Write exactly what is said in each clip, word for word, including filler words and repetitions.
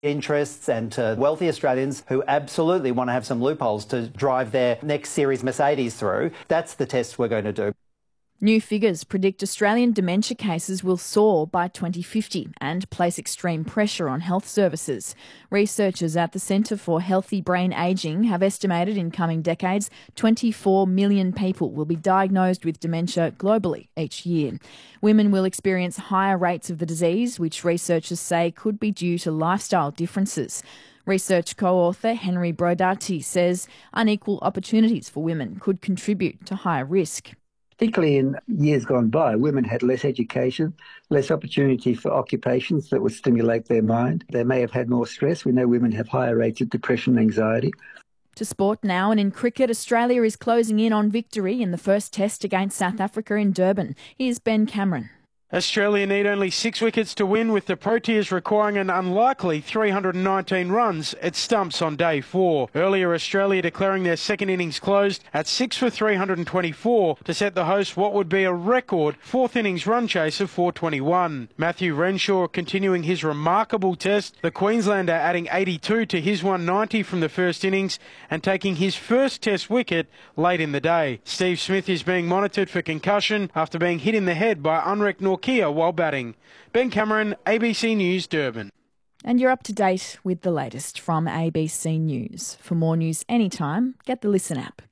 interests and to wealthy Australians who absolutely want to have some loopholes to drive their next series Mercedes through. That's the test we're going to do. New figures predict Australian dementia cases will soar by twenty fifty and place extreme pressure on health services. Researchers at the Centre for Healthy Brain Ageing have estimated in coming decades twenty-four million people will be diagnosed with dementia globally each year. Women will experience higher rates of the disease, which researchers say could be due to lifestyle differences. Research co-author Henry Brodati says unequal opportunities for women could contribute to higher risk. Particularly in years gone by, women had less education, less opportunity for occupations that would stimulate their mind. They may have had more stress. We know women have higher rates of depression and anxiety. To sport now, and in cricket, Australia is closing in on victory in the first test against South Africa in Durban. Here's Ben Cameron. Australia need only six wickets to win, with the Proteas requiring an unlikely three hundred nineteen runs at stumps on day four. Earlier, Australia declaring their second innings closed at six for three hundred twenty-four to set the hosts what would be a record fourth innings run chase of four twenty-one. Matthew Renshaw continuing his remarkable test, the Queenslander adding eighty-two to his one ninety from the first innings and taking his first test wicket late in the day. Steve Smith is being monitored for concussion after being hit in the head by Unrek Norkia while batting. Ben Cameron, A B C News, Durban. And you're up to date with the latest from A B C News. For more news anytime, get the Listen app.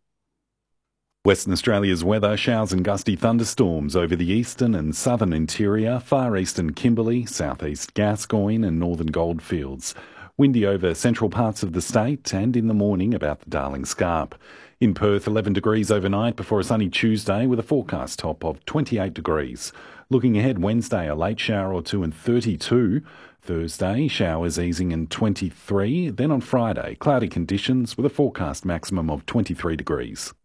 Western Australia's weather: showers and gusty thunderstorms over the eastern and southern interior, far eastern Kimberley, southeast Gascoyne and northern Goldfields. Windy over central parts of the state and in the morning about the Darling Scarp. In Perth, eleven degrees overnight before a sunny Tuesday with a forecast top of twenty-eight degrees. Looking ahead, Wednesday, a late shower or two and thirty-two. Thursday, showers easing and twenty-three. Then on Friday, cloudy conditions with a forecast maximum of twenty-three degrees.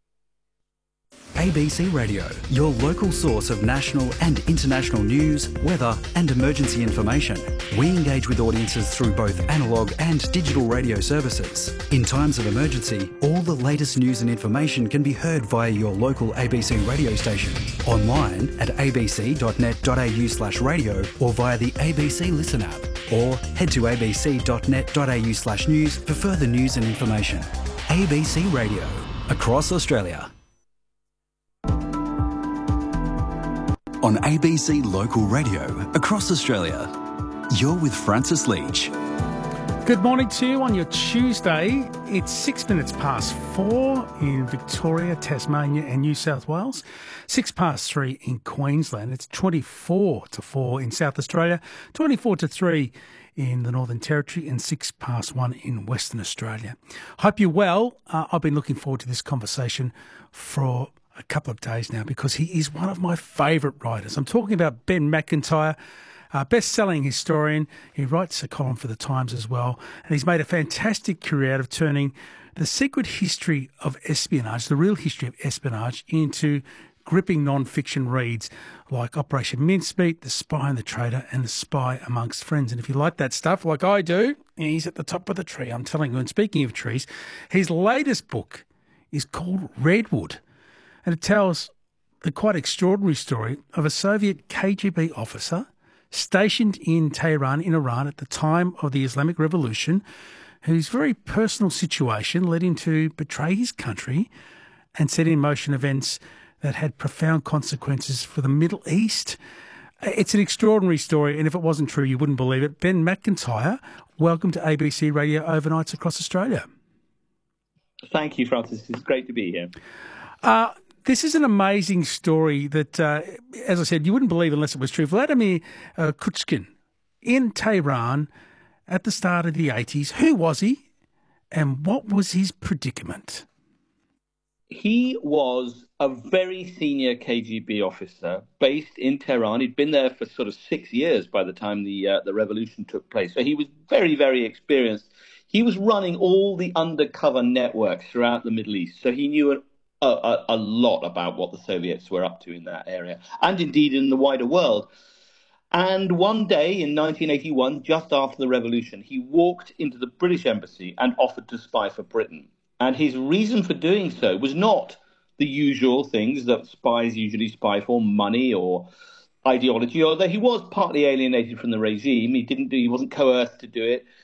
A B C Radio, your local source of national and international news, weather and emergency information. We engage with audiences through both analogue and digital radio services. In times of emergency, all the latest news and information can be heard via your local A B C radio station, online at abc.net.au slash radio or via the A B C Listen app, or head to abc.net.au slash news for further news and information. A B C Radio, across Australia. On A B C Local Radio, across Australia, you're with Francis Leach. Good morning to you on your Tuesday. It's six minutes past four in Victoria, Tasmania and New South Wales. Six past three in Queensland. It's twenty-four to four in South Australia, twenty-four to three in the Northern Territory and six past one in Western Australia. Hope you're well. Uh, I've been looking forward to this conversation for a couple of days now because he is one of my favourite writers. I'm talking about Ben McIntyre, uh, best-selling historian. He writes a column for The Times as well, and he's made a fantastic career out of turning the secret history of espionage, the real history of espionage, into gripping non-fiction reads like Operation Mincemeat, The Spy and the Traitor, and The Spy Amongst Friends. And if you like that stuff, like I do, he's at the top of the tree, I'm telling you. And speaking of trees, his latest book is called Redwood. And it tells the quite extraordinary story of a Soviet K G B officer stationed in Tehran, in Iran, at the time of the Islamic Revolution, whose very personal situation led him to betray his country and set in motion events that had profound consequences for the Middle East. It's an extraordinary story, and if it wasn't true, you wouldn't believe it. Ben McIntyre, welcome to A B C Radio Overnights across Australia. Thank you, Francis. It's great to be here. Uh, This is an amazing story that, uh, as I said, you wouldn't believe unless it was true. Vladimir uh, Kuchkin in Tehran at the start of the eighties. Who was he and what was his predicament? He was a very senior K G B officer based in Tehran. He'd been there for sort of six years by the time the uh, the revolution took place. So he was very, very experienced. He was running all the undercover networks throughout the Middle East. So he knew an A, a, a lot about what the Soviets were up to in that area, and indeed in the wider world. And one day in nineteen eighty-one, just after the revolution, he walked into the British embassy and offered to spy for Britain. And his reason for doing so was not the usual things that spies usually spy for, money or ideology, although he was partly alienated from the regime. He didn't do, he wasn't coerced to do it.